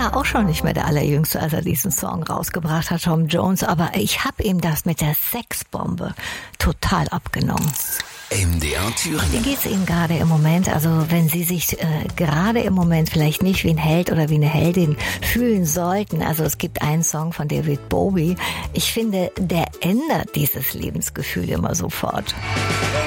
ja auch schon nicht mehr der Allerjüngste, als er diesen Song rausgebracht hat, Tom Jones. Aber ich habe ihm das mit der Sexbombe total abgenommen. MDR Thüringen. Wie geht's Ihnen gerade im Moment? Also wenn Sie sich gerade im Moment vielleicht nicht wie ein Held oder wie eine Heldin fühlen sollten. Also es gibt einen Song von David Bowie. Ich finde, der ändert dieses Lebensgefühl immer sofort.